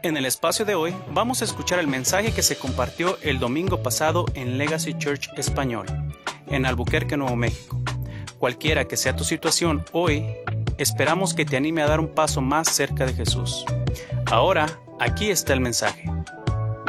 En el espacio de hoy vamos a escuchar el mensaje que se compartió el domingo pasado en Legacy Church Español, en Albuquerque, Nuevo México. Cualquiera que sea tu situación hoy, esperamos que te anime a dar un paso más cerca de Jesús. Ahora, aquí está el mensaje.